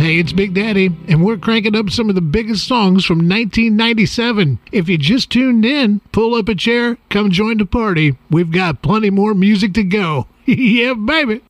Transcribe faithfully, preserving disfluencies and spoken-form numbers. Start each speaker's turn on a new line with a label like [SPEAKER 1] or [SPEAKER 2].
[SPEAKER 1] Hey, it's Big Daddy, and we're cranking up some of the biggest songs from nineteen ninety-seven. If you just tuned in, pull up a chair, come join the party. We've got plenty more music to go. Yeah, baby.